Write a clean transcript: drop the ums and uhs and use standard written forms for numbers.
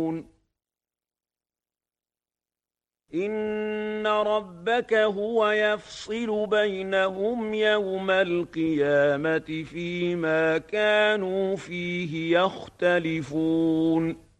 إن ربك هو يفصل بينهم يوم القيامة فيما كانوا فيه يختلفون